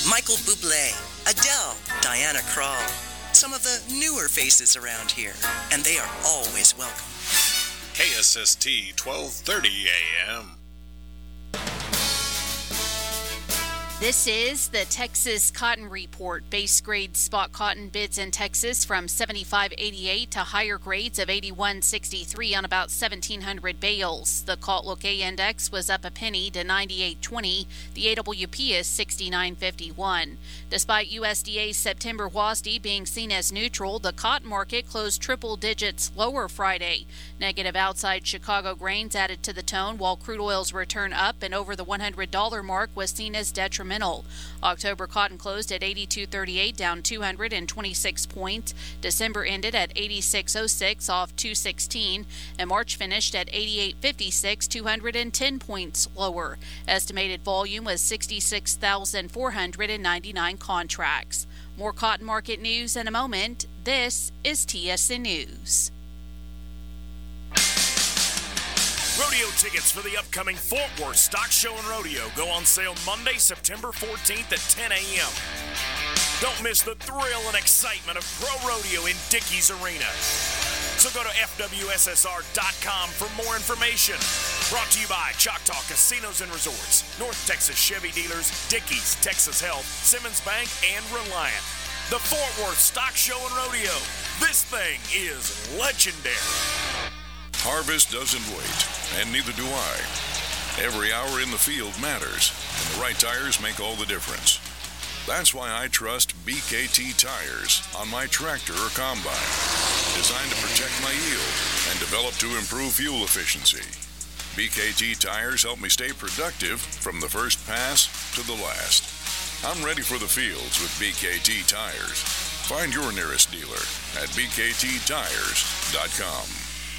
Michael Bublé, Adele, Diana Krall, some of the newer faces around here, and they are always welcome. KSST 1230 AM. This is the Texas Cotton Report. Base grade spot cotton bids in Texas from $75.88 to higher grades of $81.63 on about 1,700 bales. The Cotlook A index was up a penny to 98.20. The AWP is 69.51. Despite USDA's September WASDE being seen as neutral, the cotton market closed triple digits lower Friday. Negative outside Chicago grains added to the tone, while crude oil's return up and over the $100 mark was seen as detrimental. October cotton closed at 82.38, down 226 points. December ended at 86.06, off 216, and March finished at 88.56, 210 points lower. Estimated volume was 66,499 contracts. More cotton market news in a moment. This is TSN News. Rodeo tickets for the upcoming Fort Worth Stock Show and Rodeo go on sale Monday, September 14th at 10 a.m. Don't miss the thrill and excitement of Pro Rodeo in Dickies Arena. So go to FWSSR.com for more information. Brought to you by Choctaw Casinos and Resorts, North Texas Chevy Dealers, Dickies, Texas Health, Simmons Bank, and Reliant. The Fort Worth Stock Show and Rodeo. This thing is legendary. Harvest doesn't wait, and neither do I. Every hour in the field matters, and the right tires make all the difference. That's why I trust BKT tires on my tractor or combine, designed to protect my yield and developed to improve fuel efficiency. BKT tires help me stay productive from the first pass to the last. I'm ready for the fields with BKT tires. Find your nearest dealer at bkttires.com.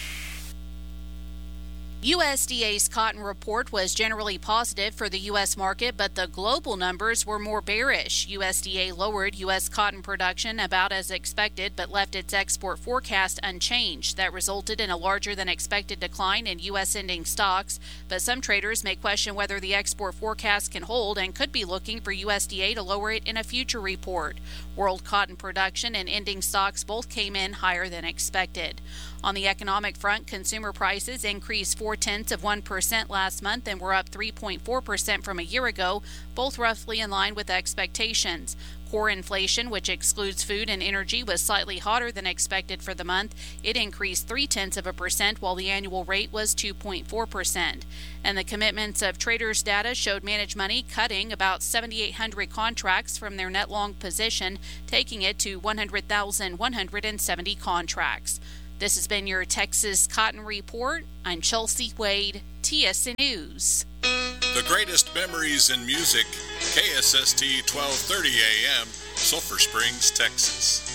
USDA's cotton report was generally positive for the U.S. market, but the global numbers were more bearish. USDA lowered U.S. cotton production about as expected, but left its export forecast unchanged. That resulted in a larger than expected decline in U.S. ending stocks, but some traders may question whether the export forecast can hold and could be looking for USDA to lower it in a future report. World cotton production and ending stocks both came in higher than expected. On the economic front, consumer prices increased 0.4% last month and were up 3.4% from a year ago, both roughly in line with expectations. Core inflation, which excludes food and energy, was slightly hotter than expected for the month. It increased 0.3%, while the annual rate was 2.4%. And the commitments of traders' data showed managed money cutting about 7,800 contracts from their net long position, taking it to 100,170 contracts. This has been your Texas Cotton Report. I'm Chelsea Wade, TSN News. The greatest memories in music, KSST 1230 AM, Sulphur Springs, Texas.